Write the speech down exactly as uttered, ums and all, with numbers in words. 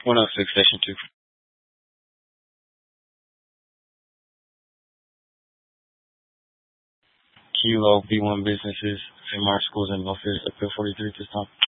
one oh six, Station two. Kilo, B one Businesses, St. Mark Schools, and Belfair, Appeal forty-three at this time.